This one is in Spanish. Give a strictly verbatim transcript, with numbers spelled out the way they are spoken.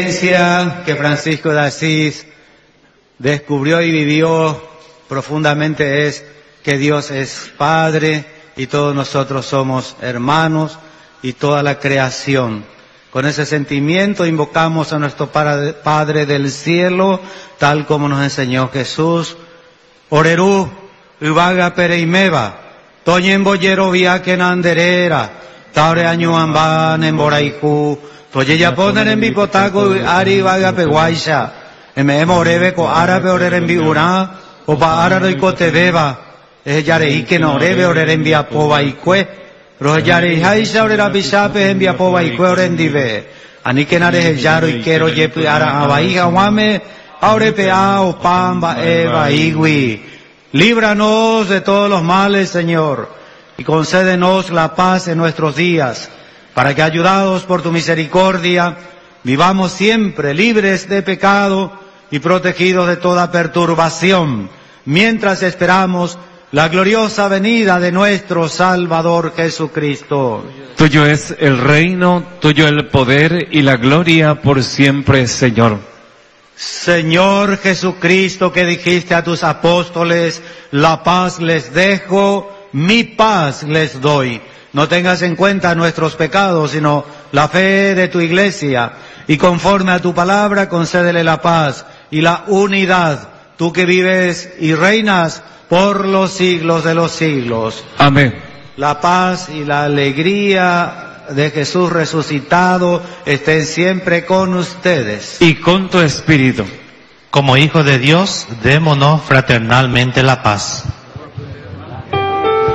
Que Francisco de Asís descubrió y vivió profundamente es que Dios es Padre y todos nosotros somos hermanos y toda la creación. Con ese sentimiento invocamos a nuestro Padre del cielo, tal como nos enseñó Jesús. Orerú, Ubaga Pereimeva, Toñen Boyero Viaken Anderera, Taure Añuamban en Boraiku, Toye ya poner en Bipotaco, Ari Vaga Peguaisha, Eme Morebe ko Árabe Orer en Biurá, Opa Áraro y Cotebeba, Es Yarei que no Orebe Orer en Biapoba y Cue, Roja Yarei Haisha Orer Abisape en Biapoba y Cue Oren Dive, Anikenare el Yaro y Quero Yepi Ara Abaiga Wame, Aurepea o Pamba Eva Igui. Líbranos de todos los males, Señor, y concédenos la paz en nuestros días, para que, ayudados por tu misericordia, vivamos siempre libres de pecado y protegidos de toda perturbación, mientras esperamos la gloriosa venida de nuestro Salvador Jesucristo. Tuyo es el reino, tuyo el poder y la gloria por siempre, Señor. Señor Jesucristo, que dijiste a tus apóstoles, la paz les dejo, mi paz les doy. No tengas en cuenta nuestros pecados, sino la fe de tu iglesia, y conforme a tu palabra concédele la paz y la unidad, tú que vives y reinas por los siglos de los siglos. Amén. La paz y la alegría de Jesús resucitado estén siempre con ustedes. Y con tu espíritu. Como hijos de Dios, démonos fraternalmente la paz.